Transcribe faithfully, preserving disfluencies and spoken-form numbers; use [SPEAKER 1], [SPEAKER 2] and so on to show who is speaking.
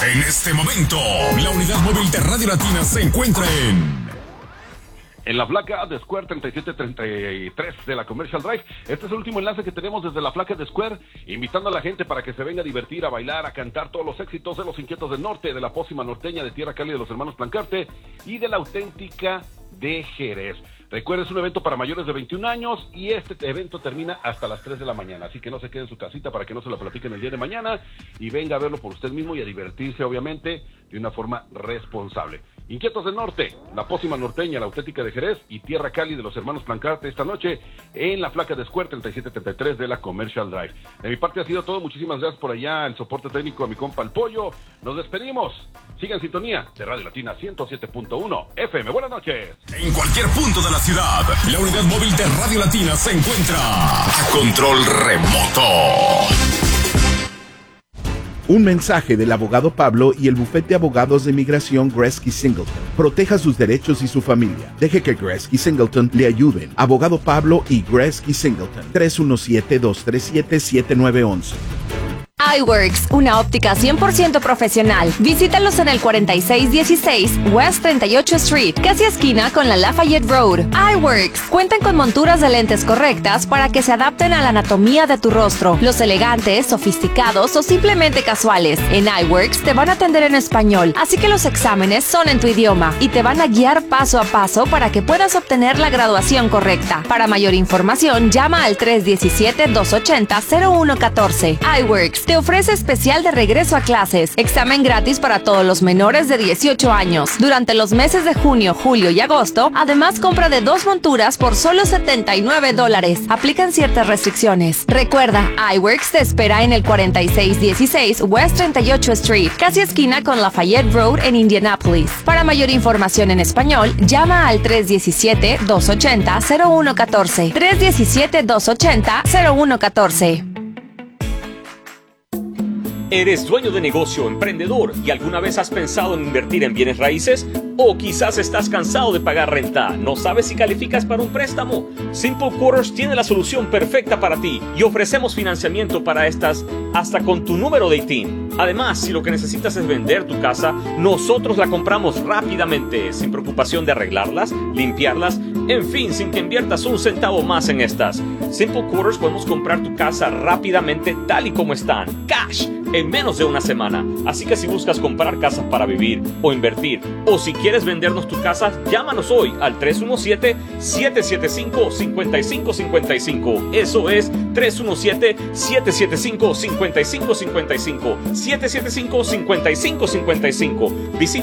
[SPEAKER 1] En este momento, la unidad móvil de Radio Latina se encuentra en...
[SPEAKER 2] En la placa de Square treinta y siete treinta y tres de la Commercial Drive. Este es el último enlace que tenemos desde la placa de Square, invitando a la gente para que se venga a divertir, a bailar, a cantar todos los éxitos de los Inquietos del Norte, de la Pócima Norteña, de Tierra Cálida, de los Hermanos Plancarte y de la Auténtica de Jerez. Recuerda, es un evento para mayores de veintiún años y este evento termina hasta las tres de la mañana, así que no se quede en su casita para que no se lo platiquen el día de mañana y venga a verlo por usted mismo y a divertirse, obviamente, de una forma responsable. Inquietos del Norte, la Pócima Norteña, la Auténtica de Jerez y Tierra Cálida de los Hermanos Plancarte esta noche en la placa de Square treinta y siete treinta y tres de la Commercial Drive. De mi parte ha sido todo, muchísimas gracias por allá, el soporte técnico a mi compa El Pollo. Nos despedimos, sigan en sintonía de Radio Latina ciento siete punto uno F M. Buenas noches.
[SPEAKER 1] En cualquier punto de la ciudad, la unidad móvil de Radio Latina se encuentra a control remoto.
[SPEAKER 3] Un mensaje del abogado Pablo y el bufete de abogados de inmigración Gretzky Singleton. Proteja sus derechos y su familia. Deje que Gretzky Singleton le ayuden. Abogado Pablo y Gretzky Singleton. tres uno siete, dos tres siete, siete nueve uno uno.
[SPEAKER 4] iWorks, una óptica cien por ciento profesional. Visítalos en el cuarenta y seis dieciséis West treinta y ocho Street, casi esquina con la Lafayette Road. iWorks, cuentan con monturas de lentes correctas para que se adapten a la anatomía de tu rostro. Los elegantes, sofisticados o simplemente casuales. En iWorks te van a atender en español, así que los exámenes son en tu idioma y te van a guiar paso a paso para que puedas obtener la graduación correcta. Para mayor información, llama al tres uno siete, dos ocho cero, cero uno uno cuatro. iWorks te ofrece especial de regreso a clases, examen gratis para todos los menores de dieciocho años. Durante los meses de junio, julio y agosto, además compra de dos monturas por solo setenta y nueve dólares. Aplican ciertas restricciones. Recuerda, iWorks te espera en el cuarenta y seis dieciséis West treinta y ocho Street, casi esquina con Lafayette Road en Indianapolis. Para mayor información en español, llama al tres uno siete, dos ocho cero, cero uno uno cuatro. tres uno siete, dos ocho cero, cero uno uno cuatro.
[SPEAKER 5] ¿Eres dueño de negocio, emprendedor y alguna vez has pensado en invertir en bienes raíces? ¿O quizás estás cansado de pagar renta? ¿No sabes si calificas para un préstamo? Simple Quarters tiene la solución perfecta para ti y ofrecemos financiamiento para estas hasta con tu número de I T I N. Además, si lo que necesitas es vender tu casa, nosotros la compramos rápidamente, sin preocupación de arreglarlas, limpiarlas, en fin, sin que inviertas un centavo más en estas. Simple Quarters podemos comprar tu casa rápidamente tal y como están, cash, en menos de una semana. Así que si buscas comprar casas para vivir o invertir, o si quieres vendernos tu casa, llámanos hoy al tres uno siete, siete siete cinco, cinco cinco cinco cinco. Eso es tres uno siete, siete siete cinco, cinco cinco cinco cinco, siete siete cinco, cinco cinco cinco cinco. Visita